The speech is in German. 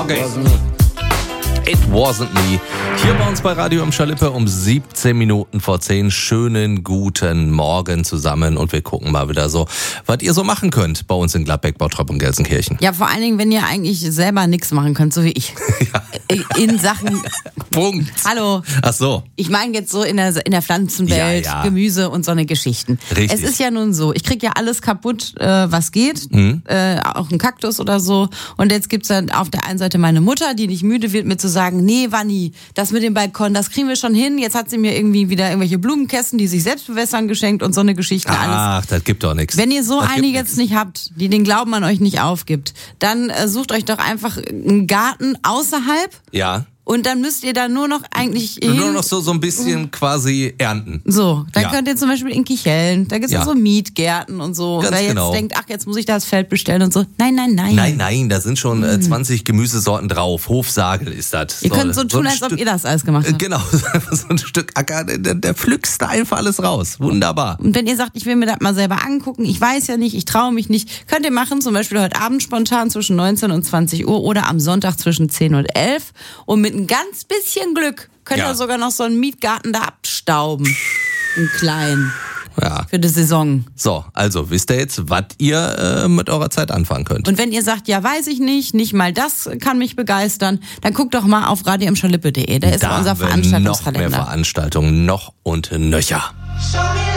Okay. It wasn't me. Hier bei uns bei Radio im Schalippe um 17 Minuten vor 10. Schönen guten Morgen zusammen und wir gucken mal wieder so, was ihr so machen könnt bei uns in Gladbeck, Bottrop und Gelsenkirchen. Ja, vor allen Dingen, wenn ihr eigentlich selber nichts machen könnt, so wie ich. Ja. In Sachen... Punkt. Hallo. Ach so. Ich meine jetzt so in der Pflanzenwelt, Ja. Gemüse und so eine Geschichten. Richtig. Es ist ja nun so, ich krieg ja alles kaputt, was geht. Auch ein Kaktus oder so. Und jetzt gibt's dann auf der einen Seite meine Mutter, die nicht müde wird, mir zu sagen, nee, Wanni, das mit dem Balkon, das kriegen wir schon hin. Jetzt hat sie mir irgendwie wieder irgendwelche Blumenkästen, die sich selbst bewässern, geschenkt und so eine Geschichte. Ach, das gibt doch nichts. Wenn ihr so eine jetzt nicht habt, die den Glauben an euch nicht aufgibt, dann sucht euch doch einfach einen Garten außerhalb. Ja. Und dann müsst ihr da nur noch eigentlich hin. Nur noch so ein bisschen quasi ernten. So, dann Ja. könnt ihr zum Beispiel in Kichellen, da gibt's Ja. auch so Mietgärten und so. Ganz Wer jetzt genau. denkt, ach, jetzt muss ich das Feld bestellen und so. Nein. Nein, da sind schon 20 Gemüsesorten drauf. Hofsagel ist das. Ihr könnt so tun, als ob ihr das alles gemacht habt. Genau, so ein Stück Acker, der pflückst da einfach alles raus. Wunderbar. Und wenn ihr sagt, ich will mir das mal selber angucken, ich weiß ja nicht, ich traue mich nicht, könnt ihr machen, zum Beispiel heute Abend spontan zwischen 19 und 20 Uhr oder am Sonntag zwischen 10 und 11. Und mit ein ganz bisschen Glück könnt ihr sogar noch so einen Mietgarten da abstauben. Einen kleinen. Ja. Für die Saison. So, also wisst ihr jetzt, was ihr mit eurer Zeit anfangen könnt. Und wenn ihr sagt, ja, weiß ich nicht mal das kann mich begeistern, dann guckt doch mal auf radioimschalippe.de. Da ist da unser haben wir Veranstaltungskalender. noch mehr Veranstaltungen, noch und nöcher.